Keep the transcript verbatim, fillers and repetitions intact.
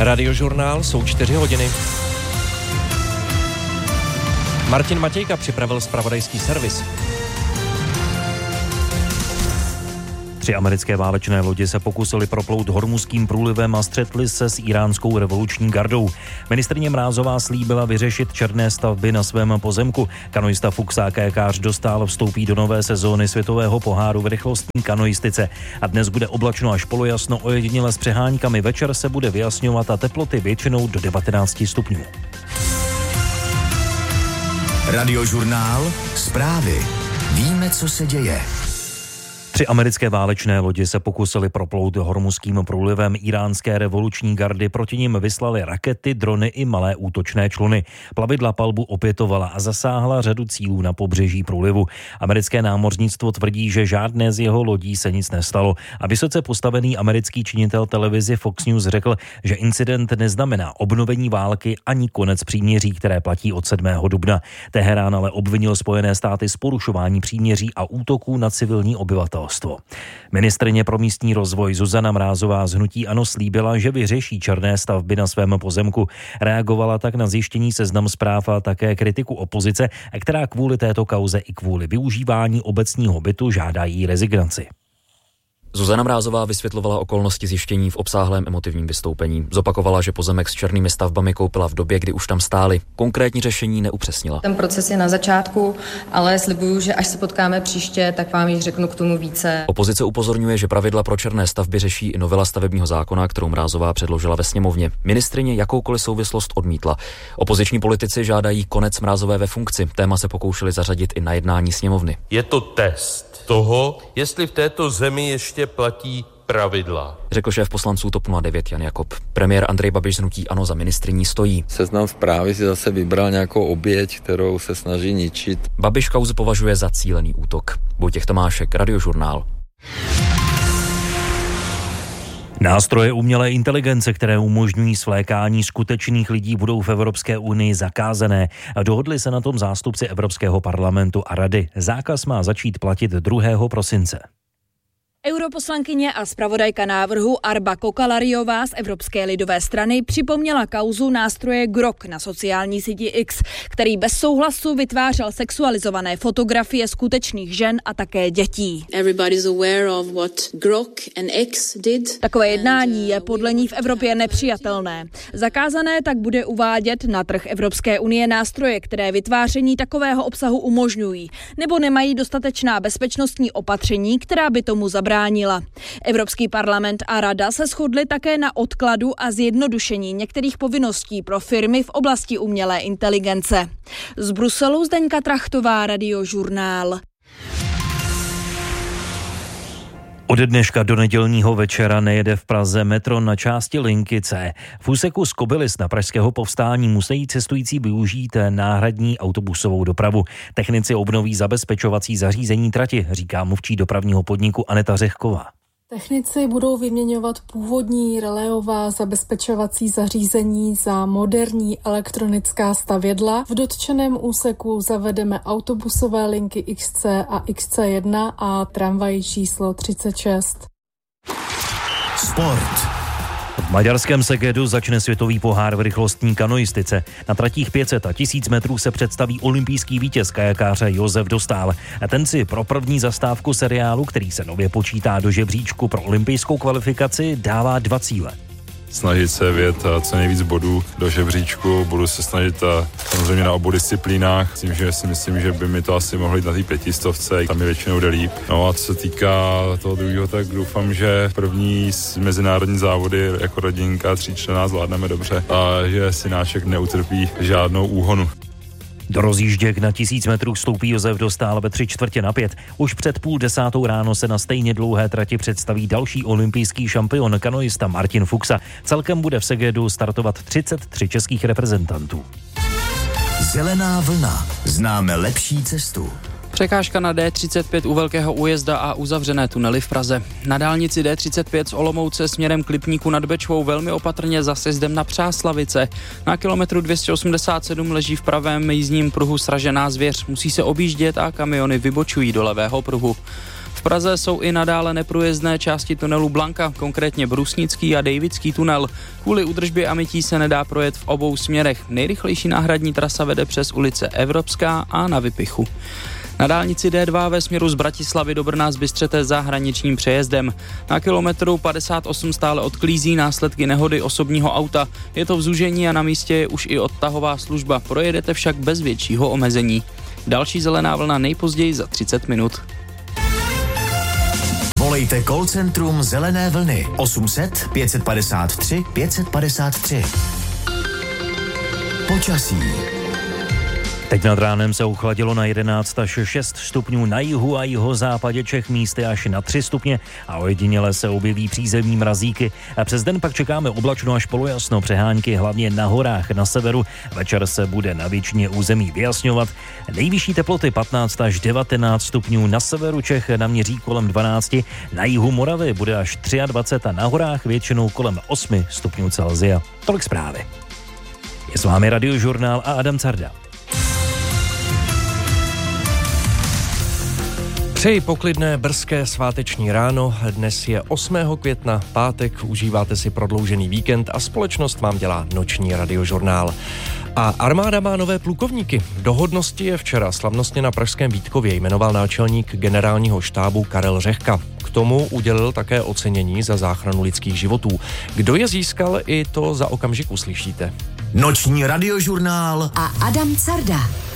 Radiožurnál, jsou čtyři hodiny. Martin Matějka připravil zpravodajský servis. Tři americké válečné lodi se pokusily proplout Hormuzským průlivem a střetly se s iránskou revoluční gardou. Ministryně Mrázová slíbila vyřešit černé stavby na svém pozemku. Kanoista Fuchs a kajakář Dostál vstoupí do nové sezóny světového poháru v rychlostní kanoistice. A dnes bude oblačno až polojasno, ojediněle s přeháňkami. Večer se bude vyjasňovat a teploty většinou do devatenáct stupňů. Radiožurnál, zprávy. Víme, co se děje. Tři americké válečné lodi se pokusily proplout Hormuzským průlivem. Iránské revoluční gardy proti nim vyslaly rakety, drony i malé útočné čluny. Plavidla palbu opětovala a zasáhla řadu cílů na pobřeží průlivu. Americké námořnictvo tvrdí, že žádné z jeho lodí se nic nestalo. A vysoce postavený americký činitel televizi Fox News řekl, že incident neznamená obnovení války ani konec příměří, které platí od sedmého dubna. Teherán ale obvinil Spojené státy z porušování příměří a útoků na civilní obyvatelstvo. Ministryně pro místní rozvoj Zuzana Mrázová z hnutí ANO slíbila, že vyřeší černé stavby na svém pozemku. Reagovala tak na zjištění Seznam Zpráv a také kritiku opozice, která kvůli této kauze i kvůli využívání obecního bytu žádá její rezignaci. Zuzana Mrázová vysvětlovala okolnosti zjištění v obsáhlém emotivním vystoupení. Zopakovala, že pozemek s černými stavbami koupila v době, kdy už tam stály. Konkrétní řešení neupřesnila. Ten proces je na začátku, ale slibuju, že až se potkáme příště, tak vám již řeknu k tomu více. Opozice upozorňuje, že pravidla pro černé stavby řeší i novela stavebního zákona, kterou Mrázová předložila ve sněmovně. Ministryně jakoukoliv souvislost odmítla. Opoziční politici žádají konec Mrázové ve funkci. Téma se pokoušeli zařadit i na jednání sněmovny. Je to test toho, jestli v této zemi ještě platí pravidla, řekl šéf poslanců TOP nula devět Jan Jakob. Premiér Andrej Babiš z hnutí ANO za ministryní stojí. Seznam Zprávy si zase vybral nějakou oběť, kterou se snaží ničit. Babiš kauzu považuje za cílený útok. Vojtěch Tomášek, Radiožurnál. Nástroje umělé inteligence, které umožňují svlékání skutečných lidí, budou v Evropské unii zakázané. Dohodli se na tom zástupci Evropského parlamentu a rady. Zákaz má začít platit druhého prosince. Europoslankyně a zpravodajka návrhu Arba Kokalariová z Evropské lidové strany připomněla kauzu nástroje Grok na sociální síti X, který bez souhlasu vytvářel sexualizované fotografie skutečných žen a také dětí. Takové jednání je podle ní v Evropě nepřijatelné. Zakázané tak bude uvádět na trh Evropské unie nástroje, které vytváření takového obsahu umožňují, nebo nemají dostatečná bezpečnostní opatření, která by tomu zabránila. Evropský parlament a rada se shodly také na odkladu a zjednodušení některých povinností pro firmy v oblasti umělé inteligence. Z Bruselu Zdeňka Trachtová, Radiožurnál. Od dneška do nedělního večera nejede v Praze metro na části linky C. V úseku z Kobylis na pražského Povstání musí cestující využít náhradní autobusovou dopravu. Technici obnoví zabezpečovací zařízení trati, říká mluvčí dopravního podniku Aneta Řehková. Technici budou vyměňovat původní reléová zabezpečovací zařízení za moderní elektronická stavědla. V dotčeném úseku zavedeme autobusové linky X C a X C jedna a tramvaj číslo třicet šest. Sport. V maďarském Segedu začne světový pohár v rychlostní kanoistice. Na tratích pět set a tisíc metrů se představí olympijský vítěz kajakáře Josef Dostál. A ten si pro první zastávku seriálu, který se nově počítá do žebříčku pro olympijskou kvalifikaci, dává dva cíle. Snažit se vět co nejvíc bodů do žebříčku, budu se snažit samozřejmě na obou disciplínách, tím, že si myslím, že by mi to asi mohlo jít na té pětistovce, tam mi většinou jde líp. No a co se týká toho druhého, tak doufám, že první mezinárodní závody jako rodinka tříčlenná zvládneme dobře a že synáček neutrpí žádnou úhonu. Do rozjížděk na tisíc metrů vstoupí Josef Dostál ve tři čtvrtě na pět. Už před půl desátou ráno se na stejně dlouhé trati představí další olympijský šampion kanoista Martin Fuchsa. Celkem bude v Segedu startovat třicet tři českých reprezentantů. Zelená vlna. Známe lepší cestu. Překážka na D třicet pět u Velkého Újezda a uzavřené tunely v Praze. Na dálnici D třicet pět z Olomouce směrem k Lipníku nad Bečvou velmi opatrně za sjezdem na Přáslavice. Na kilometru dvě stě osmdesát sedm leží v pravém jízdním pruhu sražená zvěř. Musí se objíždět a kamiony vybočují do levého pruhu. V Praze jsou i nadále neprůjezdné části tunelu Blanka, konkrétně Brusnický a Davidský tunel. Kvůli údržbě a mytí se nedá projet v obou směrech. Nejrychlejší náhradní trasa vede přes ulice Evropská a na Vypichu. Na dálnici D dva ve směru z Bratislavy do Brna zbystřete za hraničním přejezdem. Na kilometru padesát osm stále odklízí následky nehody osobního auta. Je to v zúžení a na místě je už i odtahová služba. Projedete však bez většího omezení. Další zelená vlna nejpozději za třicet minut. Volejte call centrum Zelené vlny osm set pět padesát tři pět padesát tři. Počasí. Teď nad ránem se uchladilo na jedenáct až šest stupňů na jihu a jihozápadě Čech, místy až na tři stupně a ojediněle se objeví přízemní mrazíky. A přes den pak čekáme oblačno až polojasno, přehánky hlavně na horách na severu. Večer se bude na většině území vyjasňovat. Nejvyšší teploty patnáct až devatenáct stupňů na severu Čech, naměří kolem dvanáct, na jihu Moravy bude až dvacet tři a na horách většinou kolem osm stupňů Celsia. Tolik zprávy. Je s vámi Radiožurnál a Adam Carda. Přeji poklidné brzké sváteční ráno, dnes je osmého května, pátek, užíváte si prodloužený víkend a společnost vám dělá noční Radiožurnál. A armáda má nové plukovníky. Do hodnosti je včera slavnostně na pražském Vítkově jmenoval náčelník generálního štábu Karel Řehka. K tomu udělil také ocenění za záchranu lidských životů. Kdo je získal, i to za okamžik uslyšíte. Noční Radiožurnál a Adam Carda.